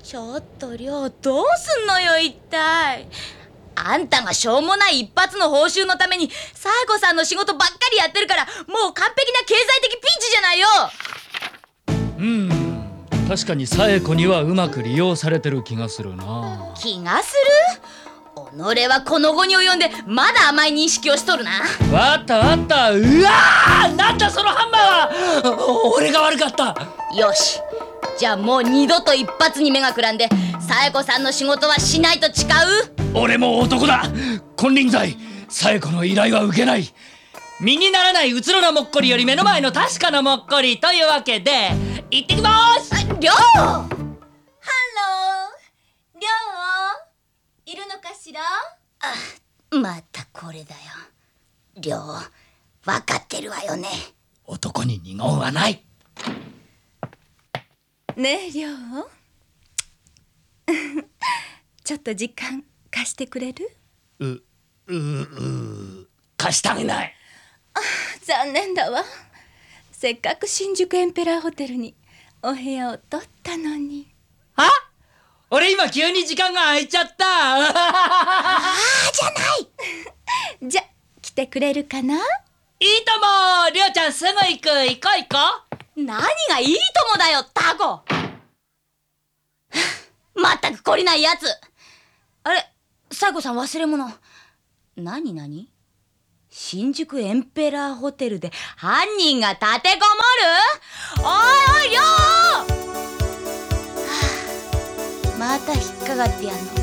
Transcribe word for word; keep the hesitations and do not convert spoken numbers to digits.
ちょっとりょう、どうすんのよ一体。あんたがしょうもない一発の報酬のためにサエコさんの仕事ばっかりやってるから、もう完璧な経済的ピンチじゃないよ。 うーん、確かにサエコにはうまく利用されてる気がするな。 気がする？己はこの後に及んでまだ甘い認識をしとるな。 わったわった。うわー、なんだそのハンマーは。俺が悪かった。 よし、じゃあもう二度と一発に目がくらんでサエコさんの仕事はしないと誓う？ 俺も男だ。金輪際サエコの依頼は受けない。身にならないうつろなもっこりより目の前の確かなもっこりというわけで行ってきまーす。 りょう、 ハロー、りょういるのかしら？ あ、またこれだよ。りょう、わかってるわよね。 男に二言はない。 ねえりょうちょっと時間貸してくれる？ う、う、う、貸してあげない。 残念だわ。せっかく新宿エンペラーホテルにお部屋を取ったのに。 あ？俺今急に時間が空いちゃった。 ああじゃない。 じゃ、来てくれるかな？ いいとも。りょうちゃんすぐ行く。行こう行こ何がいいともだよ、タコ。まったく懲りないやつ。あれ、サエコさん忘れ物。何何？新宿エンペラーホテルで犯人が立てこもる？おいおいりょう、はあ、また引っかかってやんの